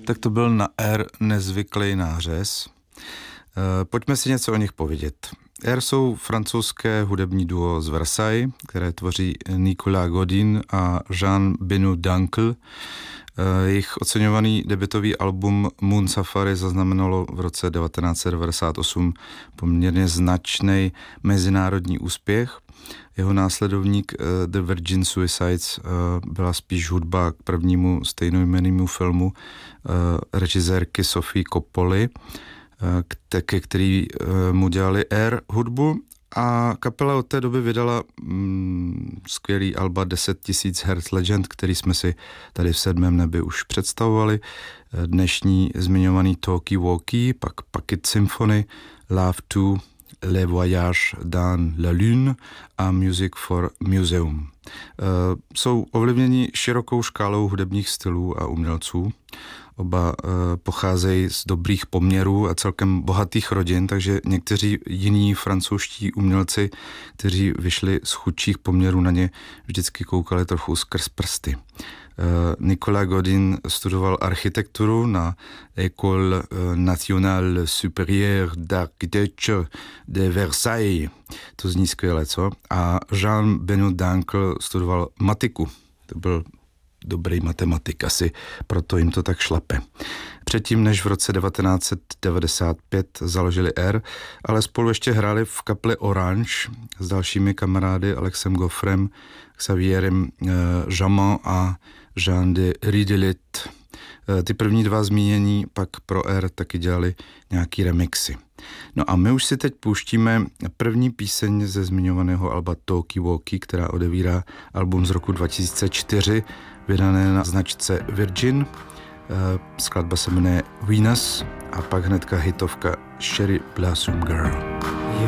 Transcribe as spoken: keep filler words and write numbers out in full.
Tak to byl na Air nezvyklý nářez. Pojďme si něco o nich povědět. Air jsou francouzské hudební duo z Versailles, které tvoří Nicolas Godin a Jean-Benoît Dankl. Jejich oceňovaný debutový album Moon Safari zaznamenalo v roce devatenáct set devadesát osm poměrně značný mezinárodní úspěch. Jeho následovník The Virgin Suicides byla spíš hudba k prvnímu stejnojmennému filmu režisérky Sofie Coppoli, ke který mu dělali Air hudbu, a kapela od té doby vydala mm, skvělý alba deset tisíc hertz Legend, který jsme si tady v Sedmém nebi už představovali. Dnešní zmiňovaný Talkie Walkie, pak Pocket Symphony, Love to, Le Voyage dans la Lune a Music for Museum. E, jsou ovlivněni širokou škálou hudebních stylů a umělců. Oba e, pocházejí z dobrých poměrů a celkem bohatých rodin, takže někteří jiní francouzští umělci, kteří vyšli z chudších poměrů, na ně vždycky koukali trochu skrz prsty. E, Nicolas Godin studoval architekturu na École Nationale Supérieure d'Architecture de Versailles. To zní skvěle, co? A Jean-Benoît Dankl studoval matiku. To byl dobrý matematik asi, proto jim to tak šlape. Předtím, než v roce devatenáct set devadesát pět založili Air, ale spolu ještě hráli v kapli Orange s dalšími kamarády Alexem Goffrem, Xavierem eh, Jamon a Jean de Ridelet. Eh, ty první dva zmínění pak pro Air taky dělali nějaký remixy. No a my už si teď pouštíme první píseň ze zmiňovaného alba Talkie Walkie, která odevírá album z roku dva tisíce čtyři, vydané na značce Virgin. Skladba se jmenuje Venus a pak hnedka hitovka Cherry Blossom Girl.